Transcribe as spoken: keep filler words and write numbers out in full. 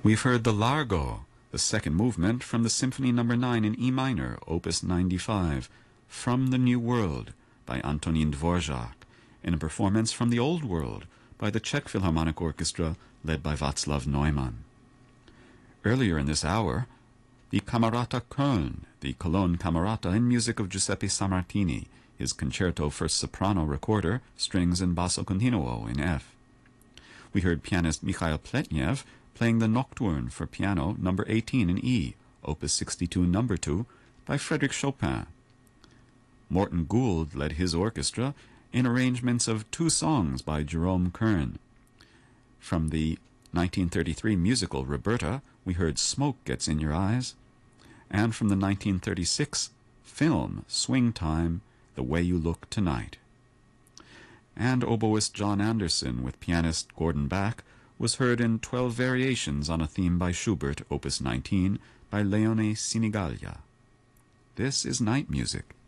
We've heard the Largo, the second movement from the Symphony Number nine in E minor, Opus ninety-five, From the New World by Antonín Dvořák, in a performance from the Old World by the Czech Philharmonic Orchestra led by Václav Neumann. Earlier in this hour, the Camerata Köln, the Cologne Camerata in music of Giuseppe Sammartini, his concerto for soprano recorder, strings and basso continuo in F. We heard pianist Mikhail Pletnev playing the Nocturne for piano number eighteen in E, Opus sixty-two number two, by Frédéric Chopin. Morton Gould led his orchestra in arrangements of two songs by Jerome Kern. From the nineteen thirty-three musical Roberta, we heard Smoke Gets in Your Eyes, and from the nineteen thirty-six film Swing Time, The Way You Look Tonight. And oboist John Anderson with pianist Gordon Bach was heard in twelve variations on a theme by Schubert, Opus nineteen, by Leone Sinigaglia. This is Night Music.